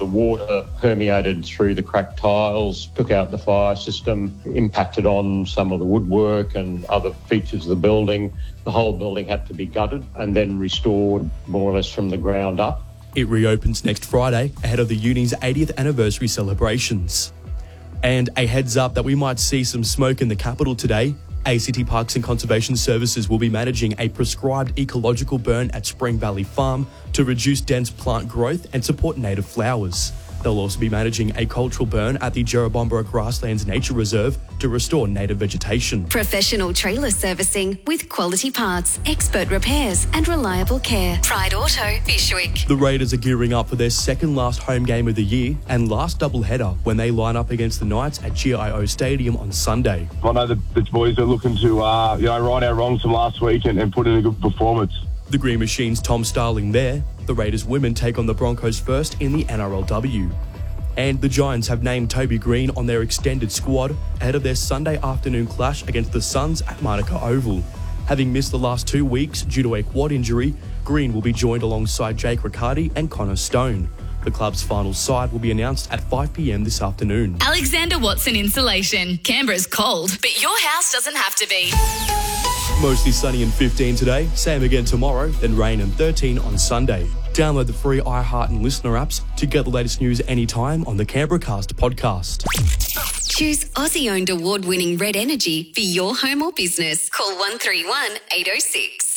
water permeated through the cracked tiles, took out the fire system, impacted on some of the woodwork and other features of the building. The whole building had to be gutted and then restored more or less from the ground up. It reopens next Friday ahead of the uni's 80th anniversary celebrations. And a heads up that we might see some smoke in the capital today. ACT Parks and Conservation Services will be managing a prescribed ecological burn at Spring Valley Farm to reduce dense plant growth and support native flowers. They'll also be managing a cultural burn at the Jerrabomberra Grasslands Nature Reserve to restore native vegetation. Professional trailer servicing with quality parts, expert repairs and reliable care. Pride Auto, Fyshwick. The Raiders are gearing up for their second last home game of the year and last doubleheader when they line up against the Knights at GIO Stadium on Sunday. I know the boys are looking to right our wrongs from last week and put in a good performance. The Green Machine's Tom Starling there. The Raiders women take on the Broncos first in the NRLW. And the Giants have named Toby Green on their extended squad ahead of their Sunday afternoon clash against the Suns at Manuka Oval. Having missed the last 2 weeks due to a quad injury, Green will be joined alongside Jake Riccardi and Connor Stone. The club's final side will be announced at 5 p.m. this afternoon. Alexander Watson Insulation. Canberra's cold, but your house doesn't have to be. Mostly sunny and 15 today, same again tomorrow, then rain and 13 on Sunday. Download the free iHeart and Listener apps to get the latest news anytime on the Canberra Cast podcast. Choose Aussie-owned award-winning Red Energy for your home or business. Call 131 806.